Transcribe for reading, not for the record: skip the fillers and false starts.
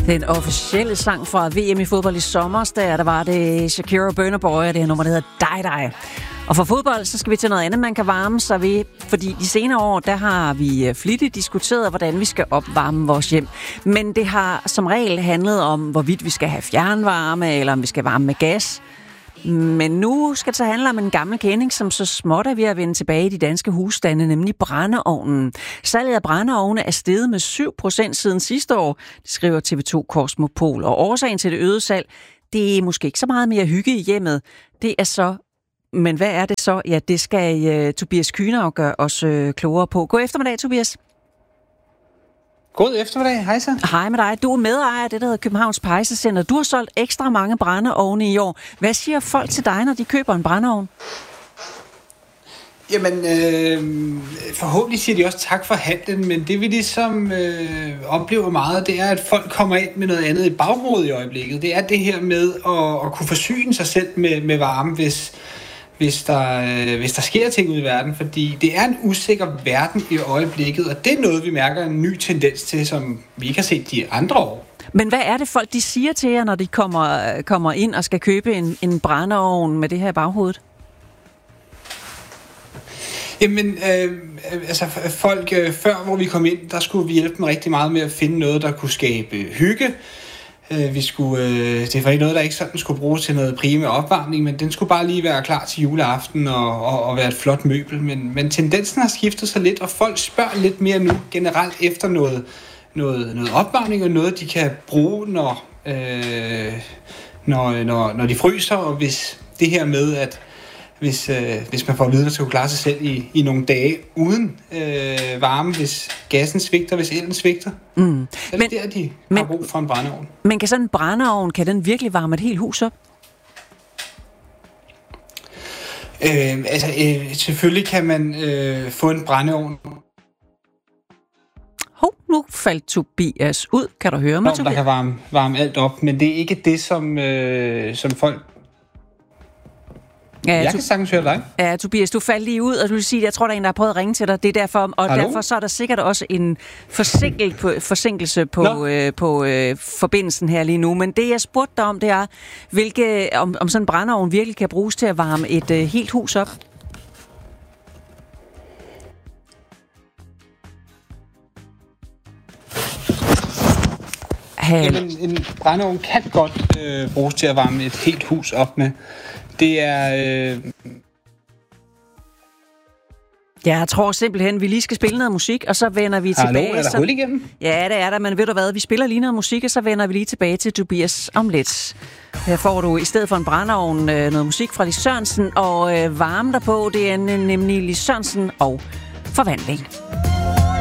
Den officielle sang fra VM i fodbold i sommer, der var det Shakira og Burna Boy, og det her nummer, der hedder Die Die. Og for fodbold, så skal vi til noget andet, man kan varme sig ved, fordi de senere år, der har vi flittigt diskuteret, hvordan vi skal opvarme vores hjem. Men det har som regel handlet om, hvorvidt vi skal have fjernvarme, eller om vi skal varme med gas. Men nu skal det så handle om en gammel kending, som så småt er ved at vende tilbage i de danske husstande, nemlig brændeovnen. Salget af brændeovne er steget med 7% siden sidste år, det skriver TV2 Kosmopol. Og årsagen til det øgede salg, det er måske ikke så meget mere hygge i hjemmet. Det er så, men hvad er det så? Ja, det skal Tobias Kühnau gøre os klogere på. God eftermiddag, Tobias. God eftermiddag, hej så. Hej med dig. Du er medejer af det, der hedder Københavns Pejsecenter. Du har solgt ekstra mange brændeovne i år. Hvad siger folk til dig, når de køber en brændeovn? Jamen, forhåbentlig siger de også tak for handlen, men det vi ligesom oplever meget, det er, at folk kommer ind med noget andet i baghovedet i øjeblikket. Det er det her med at kunne forsyne sig selv med varme, hvis der sker ting ud i verden, fordi det er en usikker verden i øjeblikket, og det er noget, vi mærker en ny tendens til, som vi ikke har set de andre år. Men hvad er det folk, de siger til jer, når de kommer ind og skal købe en brændeovn med det her i baghovedet? Jamen, folk før, hvor vi kom ind, der skulle vi hjælpe dem rigtig meget med at finde noget, der kunne skabe hygge. Det var ikke noget, der ikke sådan skulle bruges til noget primær opvarmning, men den skulle bare lige være klar til juleaften og være et flot møbel. Men tendensen har skiftet sig lidt, og folk spørger lidt mere nu generelt efter noget opvarmning og noget, de kan bruge, når de fryser. Og hvis det her med, at hvis man får at vide, at man skal klare sig selv i nogle dage uden varme, hvis gassen svigter, hvis elen svigter. Så er det der, de har brug for en brændeovn. Men kan sådan en brændeovn, kan den virkelig varme et helt hus op? Selvfølgelig kan man få en brændeovn. Nu faldt Tobias ud. Kan du høre mig, Tobias? Der kan varme alt op, men det er ikke det, som folk... Ja, jeg kan sagtens høre dig. Ja, Tobias, du faldt lige ud, og du vil sige, at jeg tror, der er en, der har prøvet at ringe til dig. Det er derfor, og Hallo? derfor så er der sikkert også en forsinkelse på forbindelsen her lige nu. Men det, jeg spurgte dig om, det er, om sådan en brændeovn virkelig kan bruges til at varme et helt hus op? Jamen, en brændeovn kan godt bruges til at varme et helt hus op med. Det er... Jeg tror simpelthen, at vi lige skal spille noget musik, og så vender vi tilbage. Hallo, er der hul igennem? Ja, det er der, men ved du hvad, vi spiller lige noget musik, og så vender vi lige tilbage til Tobias om lidt. Her får du i stedet for en brændeovn noget musik fra Lis Sørensen, og varme dig på, det er nemlig Lis Sørensen og Forvandling.